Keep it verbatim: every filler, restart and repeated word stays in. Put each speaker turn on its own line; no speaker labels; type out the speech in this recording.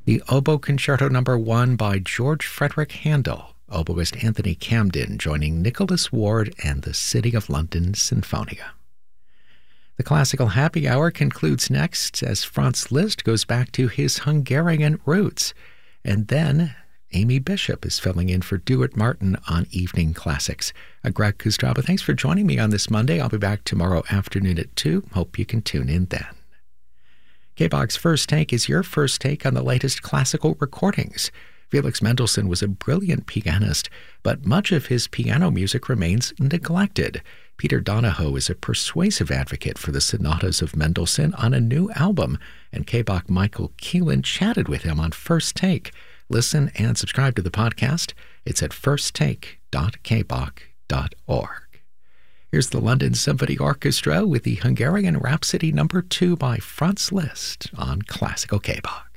The Oboe Concerto Number one by George Frederick Handel, oboist Anthony Camden joining Nicholas Ward and the City of London Sinfonia. The Classical Happy Hour concludes next as Franz Liszt goes back to his Hungarian roots. And then Amy Bishop is filling in for Duart Martin on Evening Classics. I'm Greg Kustraba. Thanks for joining me on this Monday. I'll be back tomorrow afternoon at two. Hope you can tune in then. K B O G's First Take is your first take on the latest classical recordings. Felix Mendelssohn was a brilliant pianist, but much of his piano music remains neglected. Peter Donahoe is a persuasive advocate for the sonatas of Mendelssohn on a new album, and K B O G Michael Keelan chatted with him on First Take. Listen and subscribe to the podcast. It's at first take dot k b o g dot org. Here's the London Symphony Orchestra with the Hungarian Rhapsody Number two by Franz Liszt on Classical K B O G.